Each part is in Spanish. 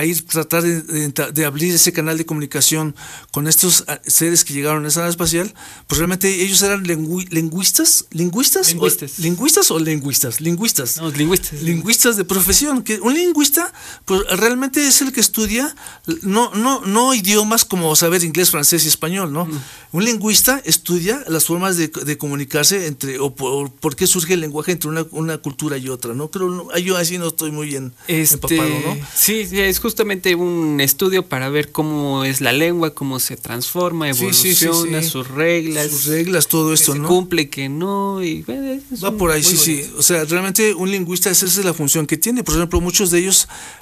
ir tratar de abrir ese canal de comunicación con estos seres que llegaron a esa nave espacial, pues realmente ellos eran lingüistas de profesión. Que un lingüista pues realmente es el que estudia no idiomas como saber inglés, francés y español, ¿no? Un lingüista estudia las formas de comunicarse entre o por qué surge el lenguaje entre una cultura y otra, ¿no? Pero yo así no estoy muy bien empapado, ¿no? Sí, es justamente un estudio para ver cómo es la lengua, cómo se transforma, evoluciona, sus reglas, todo esto, ¿no? Se cumple, que no, y va por ahí, sí. O sea, realmente un lingüista, esa es la función que tiene. Por ejemplo, muchos de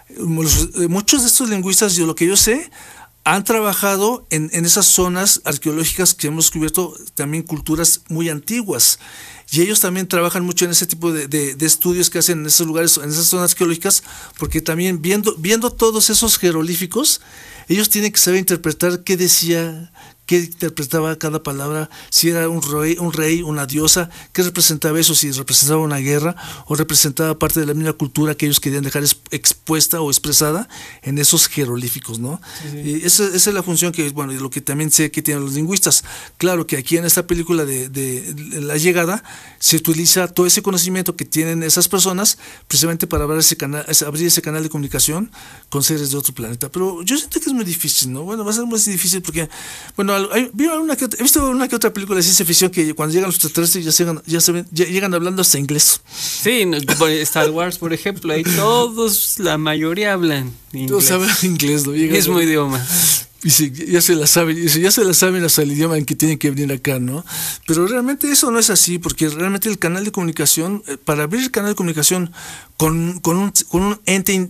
estos lingüistas, yo lo que yo sé, han trabajado en esas zonas arqueológicas que hemos descubierto, también culturas muy antiguas. Y ellos también trabajan mucho en ese tipo de estudios que hacen en esos lugares, en esas zonas arqueológicas, porque también viendo todos esos jeroglíficos, ellos tienen que saber interpretar qué decía, qué interpretaba cada palabra, si era un rey, una diosa, qué representaba eso, si representaba una guerra o representaba parte de la misma cultura que ellos querían dejar expuesta o expresada en esos jeroglíficos, ¿no? Sí. Y esa es la función que, bueno, lo que también sé que tienen los lingüistas. Claro que aquí en esta película de La Llegada se utiliza todo ese conocimiento que tienen esas personas precisamente para abrir ese canal de comunicación con seres de otro planeta. Pero yo siento que es muy difícil, ¿no? Bueno, va a ser muy difícil porque, bueno, he visto una que otra película de ciencia ficción que cuando llegan los extraterrestres ya llegan hablando hasta inglés. Sí, Star Wars, por ejemplo, ahí la mayoría hablan inglés. Todos saben inglés, ¿no? Mismo idioma. Y sí, ya se la saben hasta el idioma en que tienen que venir acá, ¿no? Pero realmente eso no es así, porque realmente el canal de comunicación, para abrir el canal de comunicación con un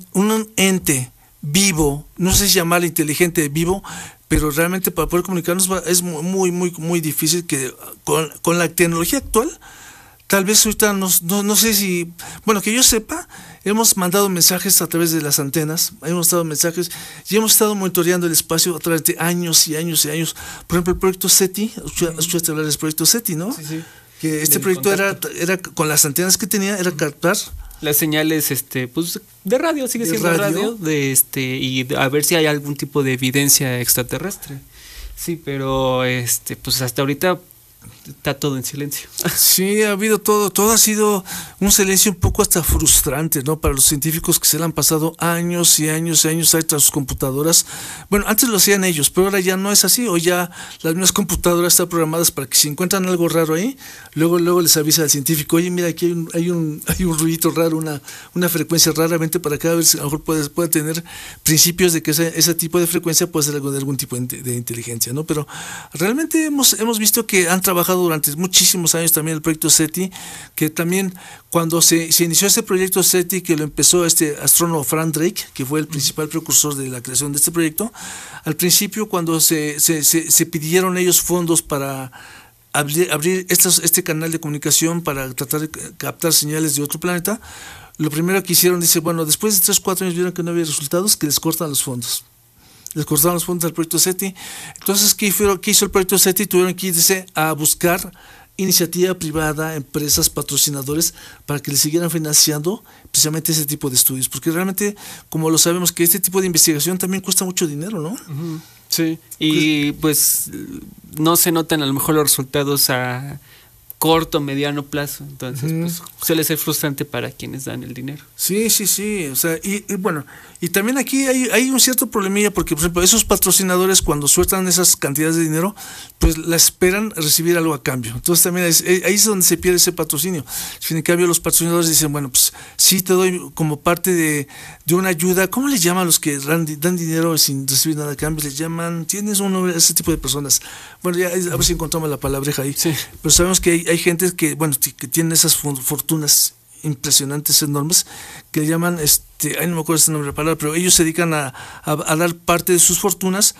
ente vivo, no sé si llamarlo inteligente, vivo, pero realmente para poder comunicarnos es muy, muy, muy difícil que con la tecnología actual, tal vez ahorita no sé si, bueno, que yo sepa, hemos mandado mensajes a través de las antenas, hemos dado mensajes y hemos estado monitoreando el espacio a través de años y años y años. Por ejemplo, el proyecto SETI, escuchaste hablar del proyecto SETI, ¿no? Sí. Que este proyecto era con las antenas que tenía, era captar las señales pues de radio, sigue siendo radio y a ver si hay algún tipo de evidencia extraterrestre. Sí, pero pues hasta ahorita está todo en silencio. Sí, ha habido todo ha sido un silencio un poco hasta frustrante, ¿no? Para los científicos que se le han pasado años y años y años ahí tras sus computadoras. Bueno, antes lo hacían ellos, pero ahora ya no es así. Hoy ya las mismas computadoras están programadas para que si encuentran algo raro ahí, luego les avisa al científico, oye, mira, aquí hay un ruidito raro, una frecuencia rara, vente para acá a ver si a lo mejor puede tener principios de que ese tipo de frecuencia puede ser algún tipo de inteligencia, ¿no? Pero realmente hemos visto que han trabajado durante muchísimos años también el proyecto SETI, que también cuando se inició este proyecto SETI, que lo empezó este astrónomo Frank Drake, que fue el principal precursor de la creación de este proyecto, al principio cuando se pidieron ellos fondos para abrir este canal de comunicación para tratar de captar señales de otro planeta, lo primero que hicieron, dice, bueno, después de 3-4 años vieron que no había resultados, que les cortan los fondos. Les cortaron los fondos al proyecto SETI. Entonces, ¿qué hizo el proyecto SETI? Tuvieron que irse a buscar iniciativa privada, empresas, patrocinadores, para que les siguieran financiando precisamente ese tipo de estudios. Porque realmente, como lo sabemos, que este tipo de investigación también cuesta mucho dinero, ¿no? Uh-huh. Sí, y pues no se notan a lo mejor los resultados a corto, mediano plazo, entonces pues suele ser frustrante para quienes dan el dinero. Sí, o sea, y bueno, y también aquí hay un cierto problemilla porque, por ejemplo, esos patrocinadores cuando sueltan esas cantidades de dinero, pues la esperan recibir algo a cambio, entonces también ahí es donde se pierde ese patrocinio. En cambio los patrocinadores dicen, bueno, pues sí te doy como parte de una ayuda. ¿Cómo les llaman a los que dan dinero sin recibir nada a cambio? Les llaman, tienes un nombre, ese tipo de personas. Bueno, ya a ver si encontramos la palabreja ahí. Sí. Pero sabemos que hay gente que, bueno, que tiene esas fortunas impresionantes, enormes, que llaman, no me acuerdo ese nombre de la palabra, pero ellos se dedican a dar parte de sus fortunas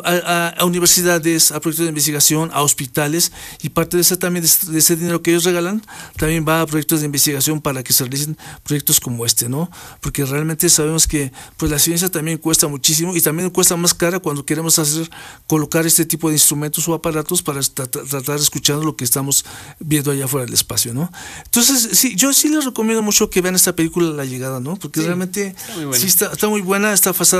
a universidades, a proyectos de investigación, a hospitales, y parte de ese dinero que ellos regalan también va a proyectos de investigación para que se realicen proyectos como ¿no? Porque realmente sabemos que pues la ciencia también cuesta muchísimo y también cuesta más cara cuando queremos colocar este tipo de instrumentos o aparatos para tratar de escuchar lo que estamos viendo allá afuera del espacio, ¿no? Entonces, sí, yo sí les recomiendo mucho que vean esta película La Llegada, ¿no? Porque realmente está muy buena. Sí está muy buena, está